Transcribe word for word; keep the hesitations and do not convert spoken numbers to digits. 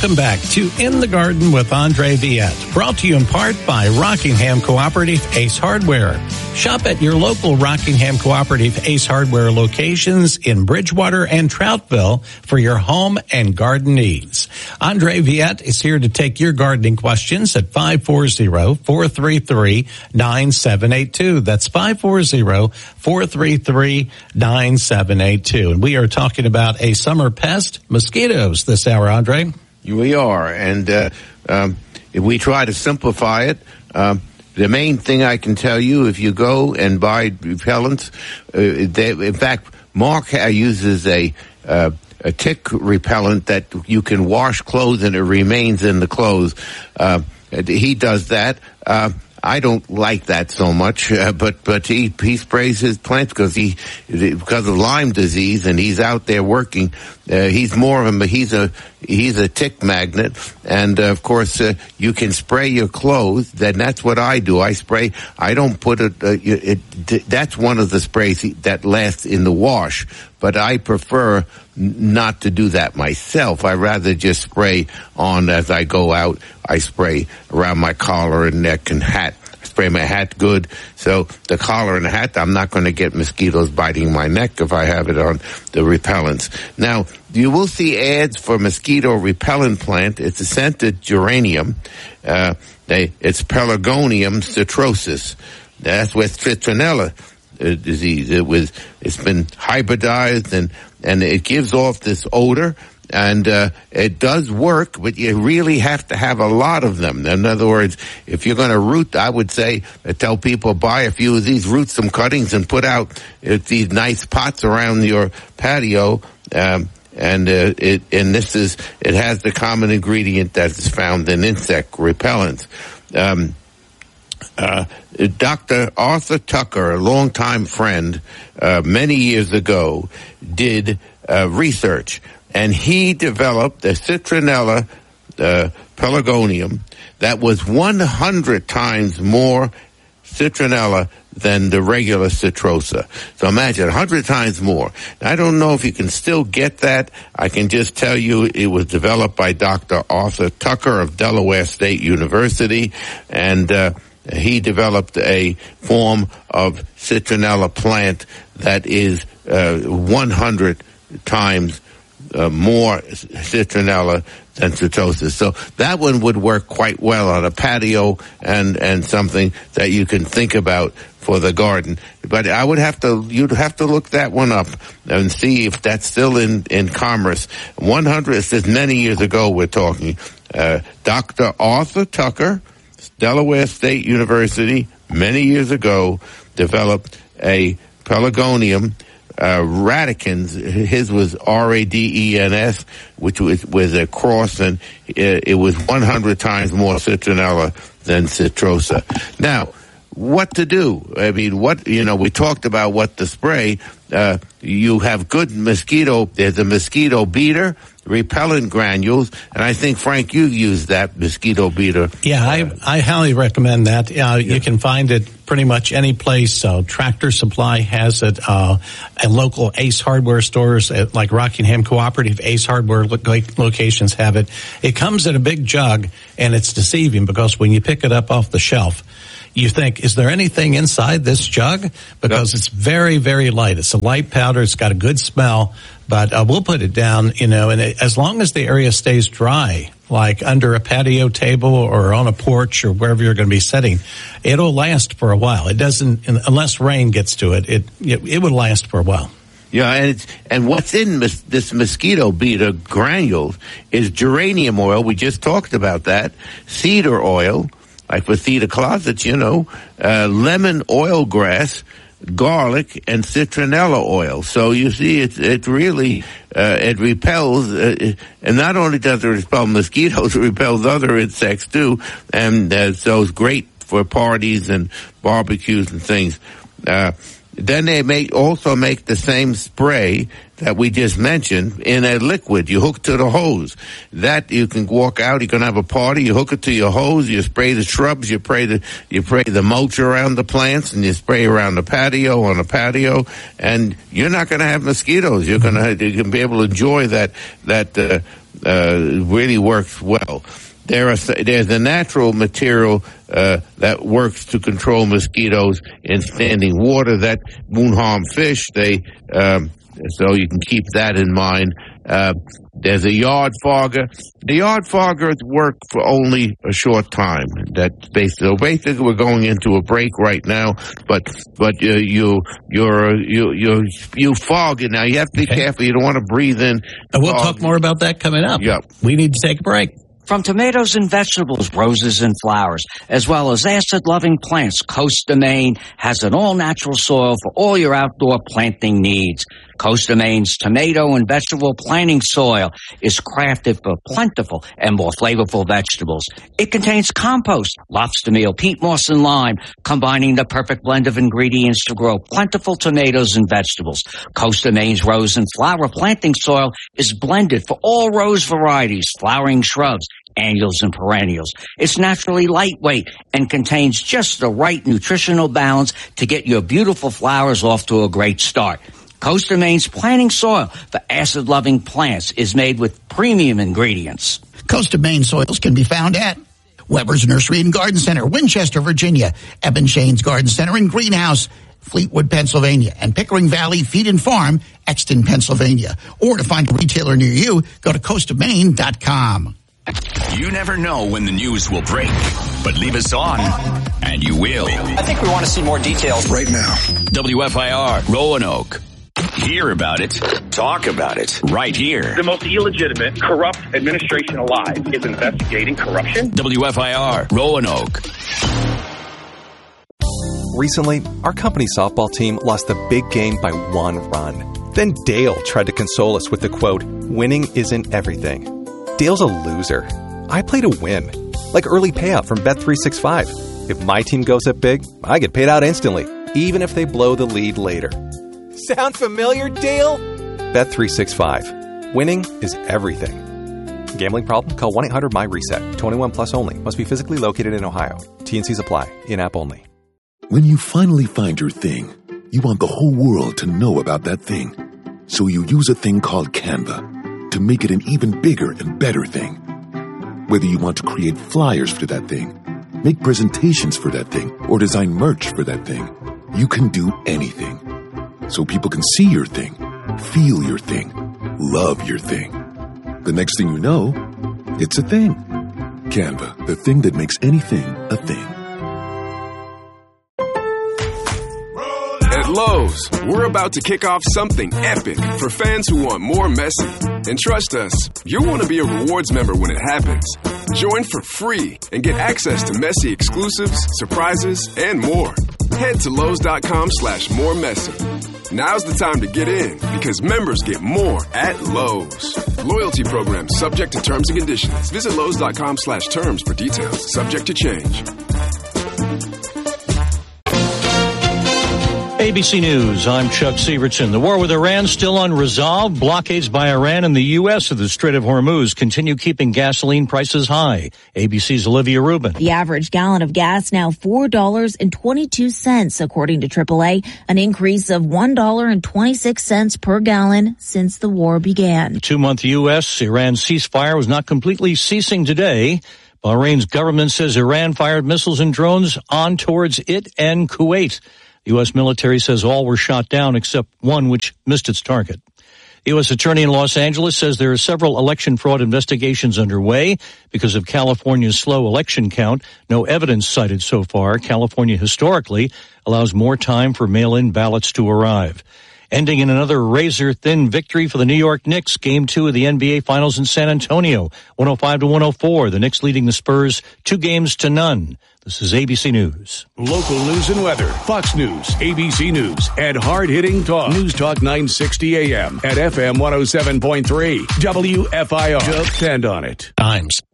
Welcome back to In the Garden with Andre Viette, brought to you in part by Rockingham Cooperative Ace Hardware. Shop at your local Rockingham Cooperative Ace Hardware locations in Bridgewater and Troutville for your home and garden needs. Andre Viette is here to take your gardening questions at five four zero, four three three, nine seven eight two. That's five four zero, four three three, nine seven eight two. And we are talking about a summer pest, mosquitoes, this hour, Andre. We are, and uh, um, if we try to simplify it, um, the main thing I can tell you, if you go and buy repellents, uh, they, in fact, Mark uses a uh, a tick repellent that you can wash clothes and it remains in the clothes. Uh, he does that. Uh, I don't like that so much, uh, but but he he sprays his plants because he because of Lyme disease, and he's out there working. Uh, he's more of a he's a he's a tick magnet, and uh, of course uh, you can spray your clothes. Then that's what I do. I spray. I don't put it. Uh, it, it that's one of the sprays that lasts in the wash, but I prefer not to do that myself. I rather just spray on as I go out. I spray around my collar and neck and hat. I spray my hat good. So the collar and the hat, I'm not going to get mosquitoes biting my neck if I have it on the repellents. Now, you will see ads for mosquito repellent plant. It's a scented geranium. Uh, they, it's Pelargonium citrosus. That's with citronella uh, disease. It was, it's been hybridized and and it gives off this odor, and uh, it does work, but you really have to have a lot of them. In other words, if you're going to root, I would say, uh, tell people buy a few of these, root some cuttings, and put out uh, these nice pots around your patio. Um, and uh, it and this is it has the common ingredient that is found in insect repellents. Um, Uh, Doctor Arthur Tucker, a longtime friend, uh, many years ago, did uh, research, and he developed a citronella uh, pelargonium that was one hundred times more citronella than the regular citrosa. So imagine one hundred times more. Now, I don't know if you can still get that. I can just tell you it was developed by Doctor Arthur Tucker of Delaware State University, and uh, he developed a form of citronella plant that is uh, one hundred times uh, more citronella than citosis. So that one would work quite well on a patio and, and something that you can think about for the garden. But I would have to, you'd have to look that one up and see if that's still in, in commerce. one hundred, this is many years ago we're talking. Uh, Doctor Arthur Tucker, Delaware State University, many years ago, developed a pelargonium, uh, radicans. His was R A D E N S, which was, was a cross, and it, it was one hundred times more citronella than citrosa. Now, what to do? I mean, what, you know, we talked about what to spray. Uh, you have good mosquito, there's a mosquito beater, repellent granules, and I think, Frank, you've used that mosquito beater. Yeah, I, I highly recommend that. Uh, yeah. You can find it pretty much any place. Uh, Tractor Supply has it, uh, and local Ace Hardware stores uh, like Rockingham Cooperative Ace Hardware lo- locations have it. It comes in a big jug, and it's deceiving because when you pick it up off the shelf, you think, is there anything inside this jug? Because yep. It's very, very light. It's a light powder. It's got a good smell, but uh, we'll put it down, you know, and it, as long as the area stays dry, like under a patio table or on a porch or wherever you're going to be sitting, it'll last for a while. It doesn't, unless rain gets to it, it, it, it would last for a while. Yeah, and it's, and what's in mis- this mosquito beater granules is geranium oil. We just talked about that. Cedar oil, like for cedar closets, you know, uh, lemon oil grass, garlic, and citronella oil. So you see, it, it really, uh, it repels, uh, and not only does it repel mosquitoes, it repels other insects too. And uh, so it's great for parties and barbecues and things. Uh, Then they make also make the same spray that we just mentioned in a liquid. You hook to the hose. That you can walk out. You can have a party. You hook it to your hose. You spray the shrubs. You spray the you spray the mulch around the plants, and you spray around the patio on the patio. And you're not going to have mosquitoes. You're going to you can be able to enjoy that that uh, uh, really works well. There are, there's a natural material uh, that works to control mosquitoes in standing water that won't harm fish. They um, so you can keep that in mind. Uh, there's a yard fogger. The yard fogger works for only a short time. That's basically, so basically we're going into a break right now. But but uh, you you're you you you fog it now. You have to be okay. careful. You don't want to breathe in. And we'll talk more about that coming up. Yep. We need to take a break. From tomatoes and vegetables, roses and flowers, as well as acid-loving plants, Costa Maine has an all-natural soil for all your outdoor planting needs. Costa Maine's tomato and vegetable planting soil is crafted for plentiful and more flavorful vegetables. It contains compost, lobster meal, peat moss, and lime, combining the perfect blend of ingredients to grow plentiful tomatoes and vegetables. Costa Maine's rose and flower planting soil is blended for all rose varieties, flowering shrubs, annuals, and perennials. It's naturally lightweight and contains just the right nutritional balance to get your beautiful flowers off to a great start. Costa Maine's planting soil for acid-loving plants is made with premium ingredients. Costa Maine soils can be found at Weber's Nursery and Garden Center, Winchester, Virginia, Eben Shane's Garden Center and Greenhouse, Fleetwood, Pennsylvania, and Pickering Valley Feed and Farm, Exton, Pennsylvania. Or to find a retailer near you, go to costa maine dot com. You never know when the news will break, but leave us on, and you will. I think we want to see more details right now. W F I R, Roanoke. Hear about it, talk about it, right here. The most illegitimate, corrupt administration alive is investigating corruption. W F I R, Roanoke. Recently, our company softball team lost the big game by one run. Then Dale tried to console us with the quote, "Winning isn't everything." Dale's a loser. I play to win. Like early payout from Bet three sixty-five. If my team goes up big, I get paid out instantly, even if they blow the lead later. Sound familiar, Dale? Bet three sixty-five. Winning is everything. Gambling problem? Call one eight hundred my reset. twenty-one plus only. Must be physically located in Ohio. T N Cs apply. In-app only. When you finally find your thing, you want the whole world to know about that thing. So you use a thing called Canva to make it an even bigger and better thing. Whether you want to create flyers for that thing, make presentations for that thing, or design merch for that thing, you can do anything. So people can see your thing, feel your thing, love your thing. The next thing you know, it's a thing. Canva, the thing that makes anything a thing. At Lowe's, we're about to kick off something epic for fans who want more Messi. And trust us, you'll want to be a rewards member when it happens. Join for free and get access to Messi exclusives, surprises, and more. Head to Lowe's.com slash more Messi. Now's the time to get in because members get more at Lowe's. Loyalty program subject to terms and conditions. Visit Lowe's.com slash terms for details. Subject to change. A B C News, I'm Chuck Severson. The war with Iran still unresolved. Blockades by Iran and the U S of the Strait of Hormuz continue keeping gasoline prices high. A B C's Olivia Rubin. The average gallon of gas now four dollars and twenty-two cents, according to triple A, an increase of one dollar and twenty-six cents per gallon since the war began. The two-month U S-Iran ceasefire was not completely ceasing today. Bahrain's government says Iran fired missiles and drones on towards it and Kuwait. The U S military says all were shot down except one which missed its target. The U S attorney in Los Angeles says there are several election fraud investigations underway because of California's slow election count. No evidence cited so far. California historically allows more time for mail-in ballots to arrive. Ending in another razor-thin victory for the New York Knicks, Game two of the N B A Finals in San Antonio, one oh five to one oh four. The Knicks leading the Spurs two games to none. This is A B C News. Local news and weather, Fox News, A B C News, and hard-hitting talk. News Talk nine sixty A M at F M one oh seven point three. W F I R. Depend on it. Times.